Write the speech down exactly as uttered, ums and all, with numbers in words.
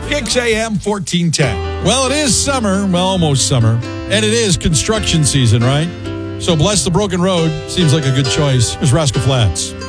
Kicks A M fourteen ten. Well, it is summer, well, almost summer, and it is construction season, right? So Bless the Broken Road seems like a good choice. Here's Rascal Flatts.